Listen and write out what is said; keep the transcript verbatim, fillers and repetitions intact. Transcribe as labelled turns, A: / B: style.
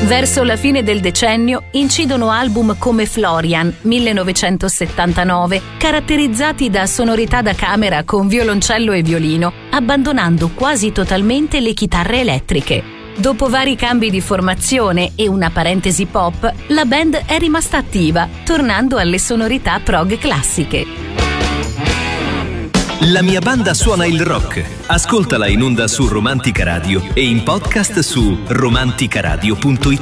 A: Verso la fine del decennio incidono album come Florian, millenovecentosettantanove, caratterizzati da sonorità da camera con violoncello e violino, abbandonando quasi totalmente le chitarre elettriche. Dopo vari cambi di formazione e una parentesi pop, la band è rimasta attiva, tornando alle sonorità prog classiche.
B: La mia banda suona il rock. Ascoltala in onda su Romantica Radio e in podcast su romanticaradio punto it.